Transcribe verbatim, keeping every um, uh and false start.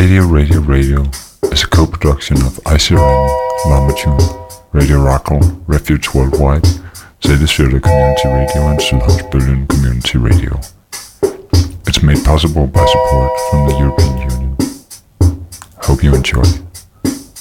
Radio Radio Radio is a co-production of ICRN, Lamatune, Radio Rockall, Refuge Worldwide, Seyðisfjörður Community Radio and Sydhavnsbølgen Community Radio. It's made possible by support from the European Union. Hope you enjoy.